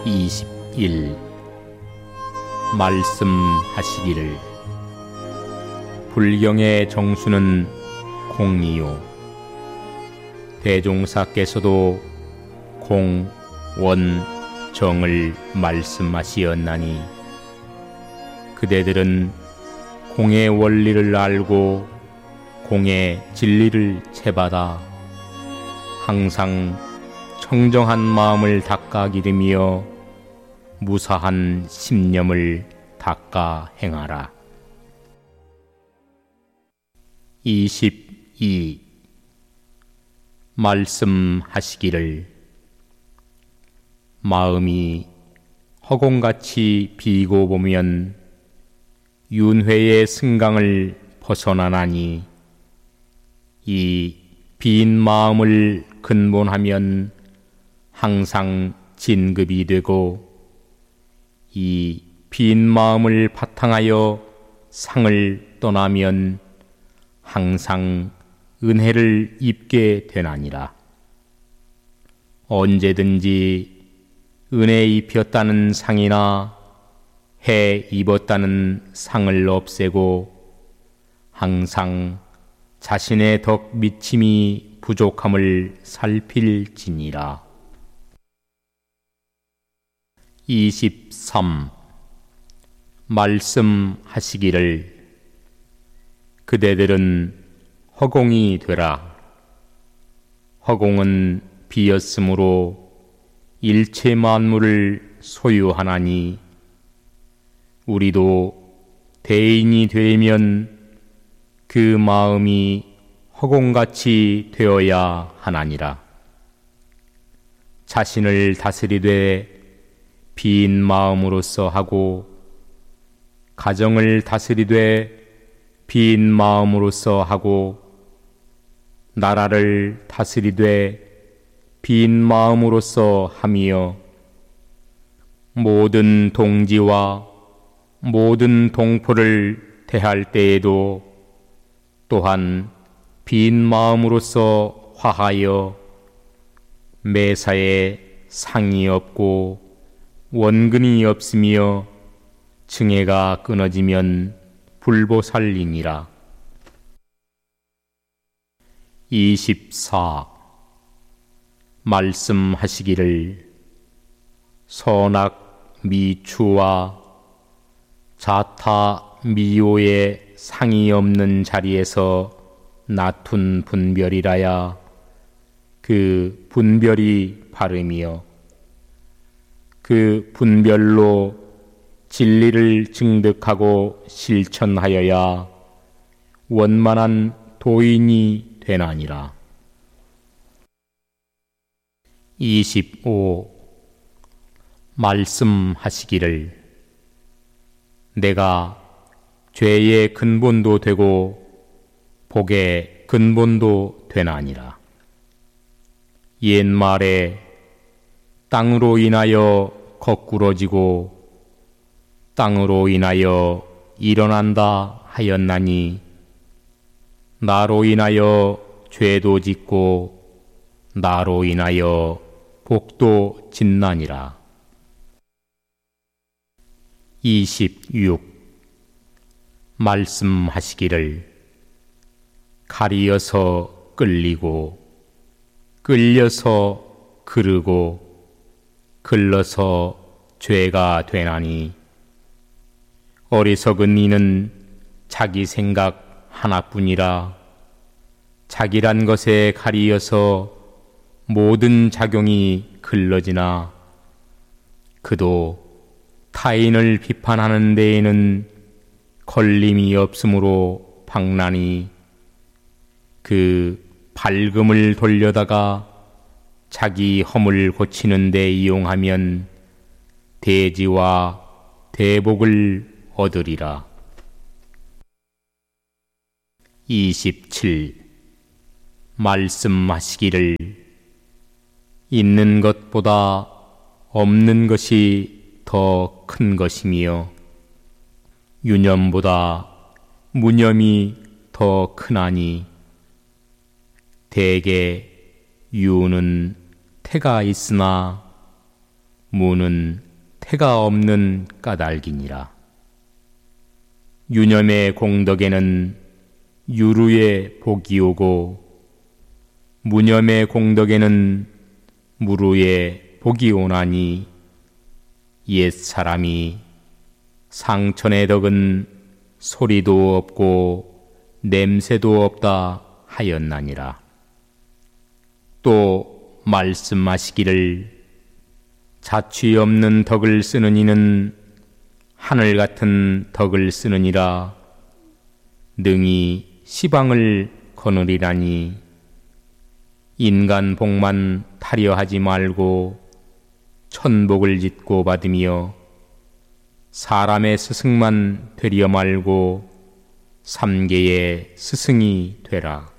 21 말씀하시기를 불경의 정수는 공이요 대종사께서도 공, 원, 정을 말씀하시었나니 그대들은 공의 원리를 알고 공의 진리를 채받아 항상 청정한 마음을 닦아 기르며 무사한 심념을 닦아 행하라. 22 말씀하시기를 마음이 허공같이 비고 보면 윤회의 승강을 벗어나나니 이 빈 마음을 근본하면 항상 진급이 되고 이 빈 마음을 바탕하여 상을 떠나면 항상 은혜를 입게 되나니라. 언제든지 은혜 입혔다는 상이나 해 입었다는 상을 없애고 항상 자신의 덕 미침이 부족함을 살필지니라. 23 말씀하시기를 그대들은 허공이 되라. 허공은 비었으므로 일체 만물을 소유하나니 우리도 대인이 되면 그 마음이 허공같이 되어야 하나니라. 자신을 다스리되 빈 마음으로써 하고 가정을 다스리되 빈 마음으로써 하고 나라를 다스리되 빈 마음으로써 하며 모든 동지와 모든 동포를 대할 때에도 또한 빈 마음으로써 화하여 매사에 상이 없고 원근이 없으며 증애가 끊어지면 불보살이니라. 24 말씀하시기를 선악 미추와 자타 미오의 상이 없는 자리에서 나툰 분별이라야 그 분별이 바름이요 그 분별로 진리를 증득하고 실천하여야 원만한 도인이 되나니라. 25 말씀하시기를 내가 죄의 근본도 되고 복의 근본도 되나니라. 옛말에 땅으로 인하여 거꾸러지고 땅으로 인하여 일어난다 하였나니 나로 인하여 죄도 짓고 나로 인하여 복도 짓나니라. 26 말씀하시기를 가리어서 끌리고 끌려서 그르고 글러서 죄가 되나니 어리석은 이는 자기 생각 하나뿐이라 자기란 것에 가리어서 모든 작용이 글러지나 그도 타인을 비판하는 데에는 걸림이 없으므로 박나니 그 밝음을 돌려다가 자기 허물 고치는 데 이용하면 대지와 대복을 얻으리라. 27 말씀하시기를 있는 것보다 없는 것이 더 큰 것이며 유념보다 무념이 더 크나니 대개 유는 태가 있으나 무는 태가 없는 까닭이니라. 유념의 공덕에는 유루의 복이 오고 무념의 공덕에는 무루의 복이 오나니 옛 사람이 상천의 덕은 소리도 없고 냄새도 없다 하였나니라. 또 말씀하시기를 자취 없는 덕을 쓰는 이는 하늘 같은 덕을 쓰느니라. 능히 시방을 거느리라니 인간 복만 타려하지 말고 천복을 짓고 받으며 사람의 스승만 되려 말고 삼계의 스승이 되라.